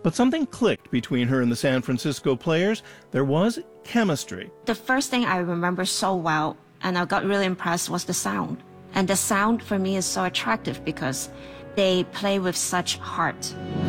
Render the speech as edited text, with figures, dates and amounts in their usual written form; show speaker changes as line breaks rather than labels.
But something clicked between her and the San Francisco Players. There was chemistry.
The first thing I remember so well, and I got really impressed, was the sound. And the sound for me is so attractive because they play with such heart.